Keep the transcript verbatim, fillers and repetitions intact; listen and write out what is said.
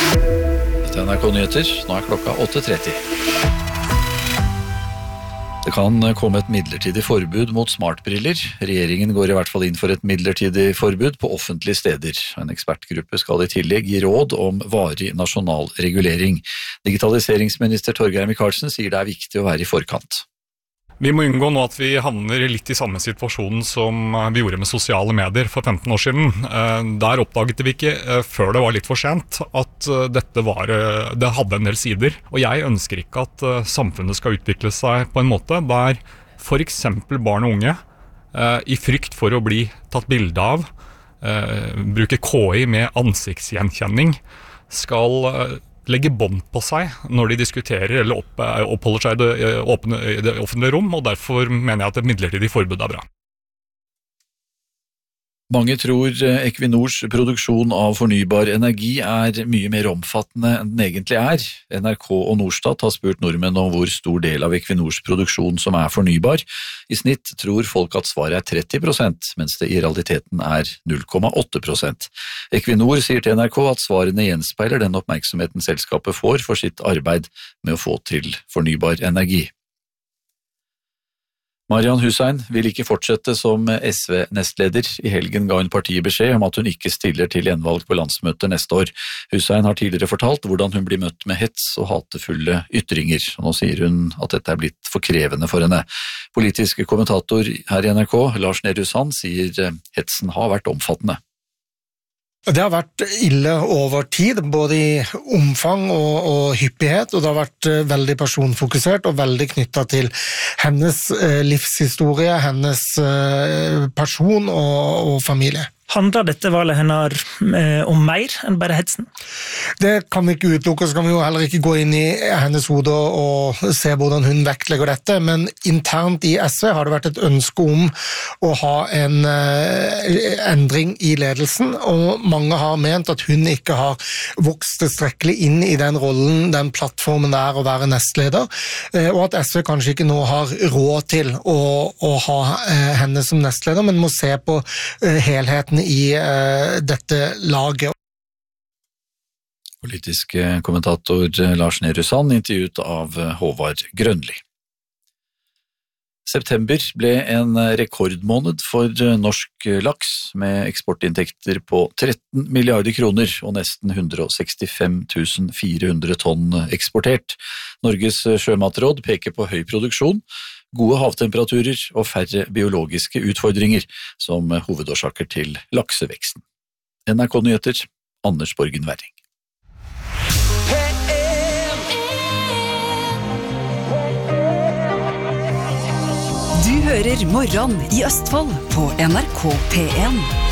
Dette er N R K Nyheter, nå er klokka åtte tretti. Det kan komme et midlertidig forbud mot smartbriller. Regjeringen går i hvert fall inn for et midlertidig forbud på offentlige steder. En ekspertgruppe skal i tillegg gi råd om varig nasjonal regulering. Digitaliseringsminister Torgeir Micaelsen sier det er viktig å være i forkant. Vi må unngå nå at vi havner litt i samme situasjon som vi gjorde med sosiale medier for femten år siden. Der oppdaget vi ikke, før det var litt for sent, at dette var, det hadde en del sider. Og jeg ønsker ikke at samfunnet skal utvikle seg på en måte der for eksempel barn og unge, i frykt for å bli tatt bilde av, bruke K I med ansiktsgjenkjenning, skal legge bånd på seg når de diskuterer eller opp, oppholder seg i det, åpne, i det offentlige rom, og derfor mener jeg at et midlertidig forbud er bra. Mange tror Equinors produksjon av fornybar energi er mye mer omfattende enn den egentlig er. N R K og Norstat har spurt nordmenn om hvor stor del av Equinors produksjon som er fornybar. I snitt tror folk at svaret er tretti prosent, mens det i realiteten er null komma åtte prosent. Equinor sier til N R K at svarene gjenspeiler den oppmerksomheten selskapet får for sitt arbeid med å få til fornybar energi. Marian Hussein vil ikke fortsette som S V-nestleder. I helgen ga hun partiet beskjed om at hun ikke stiller til gjenvalg på landsmøtet neste år. Hussein har tidligere fortalt hvordan hun blir møtt med hets og hatefulle ytringer. Nå sier hun at dette er blitt for krevende for henne. Politisk kommentator her i N R K, Lars Nehru Sand, sier hetsen har vært omfattende. Det har vært ille over tid, både i omfang og, og hyppighet, og det har vært veldig personfokusert og veldig knyttet til hennes eh, livshistorie, hennes eh, person og, og familie. Handler dette valget hennes eh, om mer enn bare hetsen? Det kan vi ikke utelukke, så kan vi jo heller ikke gå inn i hennes hode og se hvordan hun vektlegger dette, men internt i S V har det vært et ønske om å ha en eh, endring i ledelsen, og mange har ment at hun ikke har vokst tilstrekkelig inn i den rollen, den plattformen det er å være nestleder, eh, og at S V kanskje ikke nå har råd til å, å ha eh, henne som nestleder, men må se på eh, helheten i uh, dette laget. Politisk kommentator Lars Nehru Sand intervjuet av Håvard Grønli. September ble en rekordmåned for norsk laks, med eksportinntekter på tretten milliarder kroner og nesten ett hundre sekstifem tusen fire hundre tonn eksportert. Norges sjømatråd peker på høy produksjon, gode havtemperaturer og færre biologiske utfordringer som hovedårsaker til lakseveksten. N R K Nyheter, Anders Borgen Werring. Du hører Morgen i Østfold på N R K P en.